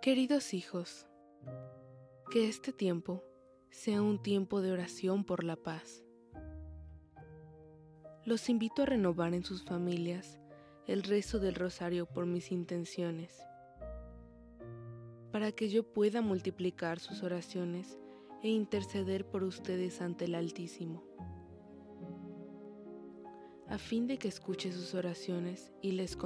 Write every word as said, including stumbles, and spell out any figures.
Queridos hijos, que este tiempo sea un tiempo de oración por la paz. Los invito a renovar en sus familias el rezo del rosario por mis intenciones, para que yo pueda multiplicar sus oraciones e interceder por ustedes ante el Altísimo, a fin de que escuche sus oraciones y les conceda